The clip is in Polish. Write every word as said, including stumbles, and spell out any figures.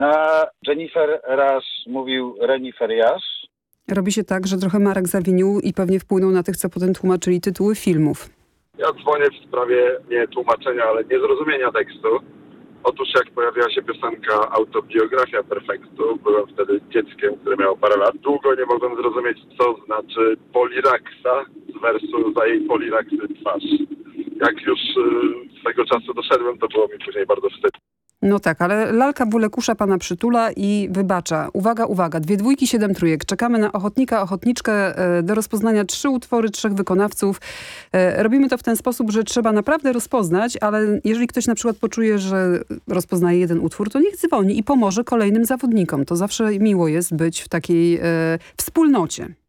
Na Jennifer raz mówił Renifer Jasz. Robi się tak, że trochę Marek zawinił i pewnie wpłynął na tych, co potem tłumaczyli tytuły filmów. Ja dzwonię w sprawie nie tłumaczenia, ale niezrozumienia tekstu. Otóż jak pojawiła się piosenka Autobiografia Perfektu, byłem wtedy dzieckiem, które miało parę lat. Długo nie mogłem zrozumieć, co znaczy Poliraksa z wersu za jej Poliraksy twarz. Jak już y, swego czasu doszedłem, to było mi później bardzo wstyd. No tak, ale lalka bóle kusza pana przytula i wybacza. Uwaga, uwaga, dwie dwójki, siedem trójek. Czekamy na ochotnika, ochotniczkę e, do rozpoznania trzy utwory, trzech wykonawców. E, robimy to w ten sposób, że trzeba naprawdę rozpoznać, ale jeżeli ktoś na przykład poczuje, że rozpoznaje jeden utwór, to niech dzwoni i pomoże kolejnym zawodnikom. To zawsze miło jest być w takiej e, wspólnocie.